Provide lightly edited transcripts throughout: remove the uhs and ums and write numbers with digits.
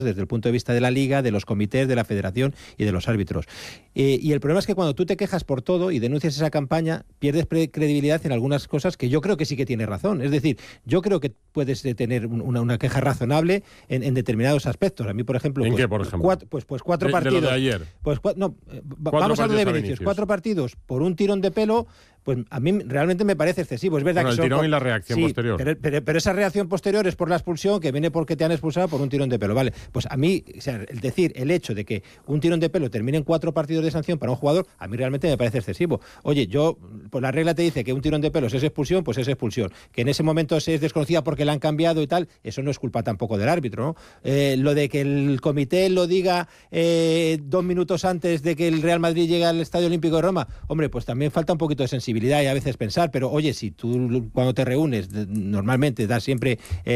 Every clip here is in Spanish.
desde el punto de vista de la Liga, de los comités, de la Federación y de los árbitros. Y el problema es que cuando tú te quejas por todo y denuncias esa campaña, pierdes credibilidad en algunas cosas que yo creo que sí que tienes razón. Es decir, yo creo que puedes tener una queja razonable en determinados aspectos. A mí, por ejemplo... ¿En qué, por ejemplo? Cuatro partidos. De lo de ayer. Vamos a lo de Vinicius. 4 partidos por un tirón de pelo... Pues a mí realmente me parece excesivo. Es verdad que el tirón y la reacción posterior. Pero esa reacción posterior es por la expulsión, que viene porque te han expulsado por un tirón de pelo. Vale, pues a mí, o sea, el hecho de que un tirón de pelo termine en 4 partidos de sanción para un jugador, a mí realmente me parece excesivo. Oye, pues la regla te dice que un tirón de pelos es expulsión, pues es expulsión. Que en ese momento se es desconocida porque la han cambiado y tal, eso no es culpa tampoco del árbitro, ¿no? Lo de que el comité lo diga 2 minutos antes de que el Real Madrid llegue al Estadio Olímpico de Roma, hombre, pues también falta un poquito de sensibilidad y a veces pensar, pero oye, si tú cuando te reúnes normalmente das siempre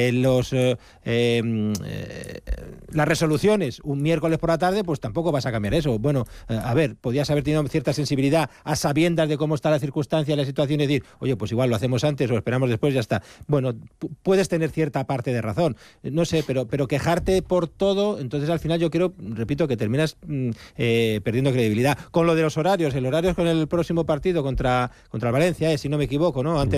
las resoluciones un miércoles por la tarde, pues tampoco vas a cambiar eso. Bueno, a ver, podías haber tenido cierta sensibilidad a sabiendas de cómo está la circunstancia, la situación y decir, oye, pues igual lo hacemos antes o esperamos después, ya está. Bueno, puedes tener cierta parte de razón, no sé, pero quejarte por todo, entonces al final yo repito, que terminas perdiendo credibilidad. Con lo de los horarios, el horario es con el próximo partido contra el Valencia, si no me equivoco, ¿no? Antes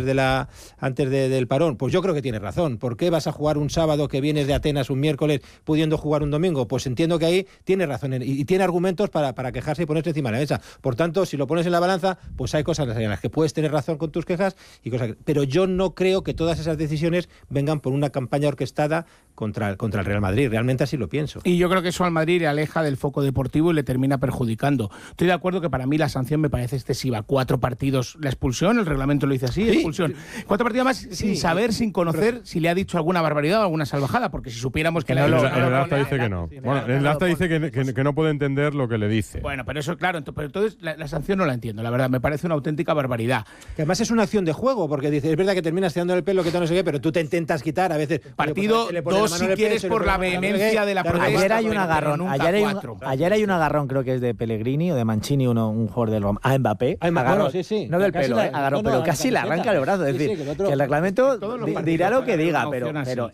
del parón. Pues yo creo que tienes razón. ¿Por qué vas a jugar un sábado que vienes de Atenas un miércoles pudiendo jugar un domingo? Pues entiendo que ahí tiene razón y tiene argumentos para quejarse y ponerse encima de la mesa. Por tanto, si lo pones en la balanza, pues hay cosas en las que puedes tener razón con tus quejas y cosas pero yo no creo que todas esas decisiones vengan por una campaña orquestada contra el Real Madrid. Realmente así lo pienso. Y yo creo que eso al Madrid le aleja del foco deportivo y le termina perjudicando. Estoy de acuerdo que para mí la sanción me parece excesiva. 4 partidos, la expulsión, el reglamento lo dice así, expulsión. 4 partidos más sin saber, sin conocer si le ha dicho alguna barbaridad o alguna salvajada, porque si supiéramos que el acta dice que no. Bueno, el acta dice que no puede entender lo que le dice. Bueno, pero eso, claro, pero entonces la sanción no la entiendo, la verdad, me parece una auténtica barbaridad. Que además es una acción de juego, porque dices, es verdad que terminas tirando el pelo, que no sé qué, pero tú te intentas quitar a veces. Partido 2 si quieres por la vehemencia de la protesta. Ayer hay un agarrón, ayer hay un agarrón, creo que es de Pellegrini o de Mancini, un jugador del Roma, a Mbappé. Agarrón, sí. No del pelo, agarrón, pero casi le arranca el brazo. Es decir, que el reglamento dirá lo que diga, pero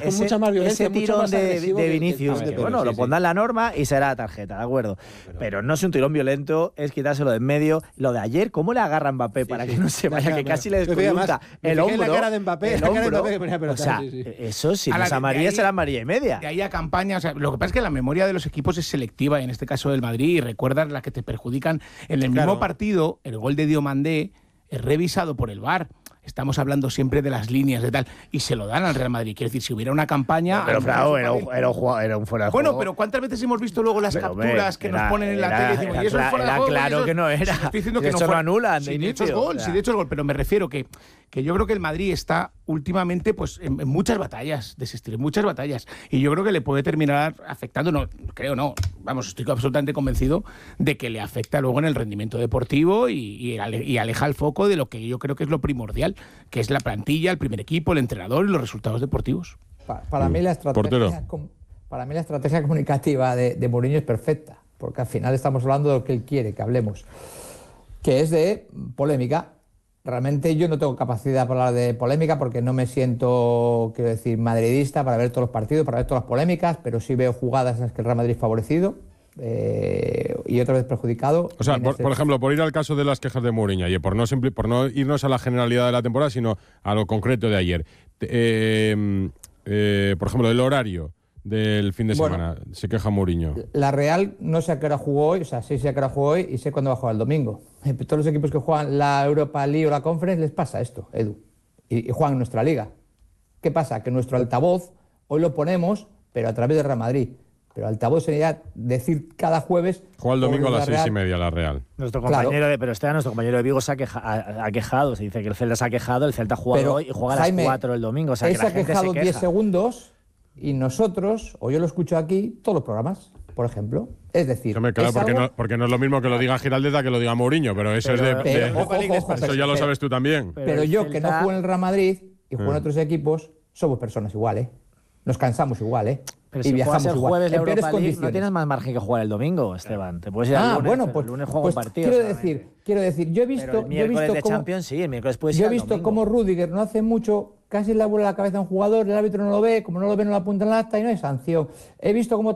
ese tirón de Vinicius, que bueno, lo pondrá en la norma y será tarjeta, ¿de acuerdo? Pero no es un tirón violento, es quitárselo de en medio. Lo de ayer, ¿cómo le agarra a Mbappé para que no se vaya? Que casi le desconjunta el hombro. La cara de Mbappé, o sea, eso si no es amarilla será amarilla y media. De ahí a campaña, o sea, lo que pasa es que la memoria de los equipos es selectiva, y en este caso del Madrid, y recuerdas las que te perjudican. En el mismo partido, el gol de Diomandé es revisado por el VAR. Estamos hablando siempre de las líneas de tal, y se lo dan al Real Madrid. Quiero decir, si hubiera una campaña... Pero Frau, era un fuera de juego. Bueno, pero ¿cuántas veces hemos visto luego las capturas que nos ponen en la tele? Y decimos, y eso es fuera de juego. Claro que no era. Estoy diciendo que no anulan. Sí, de hecho es gol, pero me refiero que yo creo que el Madrid está últimamente pues en muchas batallas de ese estilo, muchas batallas. Y yo creo que le puede terminar afectando, vamos, estoy absolutamente convencido de que le afecta luego en el rendimiento deportivo y aleja el foco de lo que yo creo que es lo primordial, que es la plantilla, el primer equipo, el entrenador y los resultados deportivos. Para mí la estrategia comunicativa de Mourinho es perfecta, porque al final estamos hablando de lo que él quiere que hablemos, que es de polémica. Realmente yo no tengo capacidad para hablar de polémica porque no me siento, quiero decir, madridista para ver todos los partidos, para ver todas las polémicas, pero sí veo jugadas en las que el Real Madrid es favorecido y otra vez perjudicado. O sea, por ejemplo, por ir al caso de las quejas de Mourinho, y por no irnos a la generalidad de la temporada, sino a lo concreto de ayer. Por ejemplo, el horario del fin de semana, se queja Mourinho. La Real no sé a qué hora jugó hoy, o sea, sí sé a qué hora jugó hoy y sé cuándo va a jugar el domingo. Todos los equipos que juegan la Europa League o la Conference les pasa esto, Edu, y juegan en nuestra liga. ¿Qué pasa? Que nuestro altavoz hoy lo ponemos, pero a través de Real Madrid. Pero altavoz sería decir cada jueves... Juega el domingo a las 6:30 la Real. Nuestro compañero nuestro compañero de Vigo se ha quejado, se dice que el Celta se ha quejado, el Celta ha jugado hoy y juega a las 4 el domingo. O sea, que la gente se ha quejado 10 segundos y nosotros, o yo lo escucho aquí, todos los programas, por ejemplo. Es decir... Claro, porque no es lo mismo que lo diga Giraldez que lo diga Mourinho, pero eso es de... Ojo, eso ya lo sabes tú también. Pero yo, que no juego en el Real Madrid y juego en otros equipos, somos personas igual, Nos cansamos igual, Pero si viajamos el jueves la Europa League, no tienes más margen que jugar el domingo, Esteban. Te puedes ir al lunes, el lunes juega un partido. Quiero decir, yo he visto... Pero el miércoles de Champions, sí, el miércoles puedes ir Yo he visto cómo Rüdiger no hace mucho casi le vuela la cabeza a un jugador, el árbitro no lo ve, como no lo ve no lo apunta en la acta y no hay sanción. He visto cómo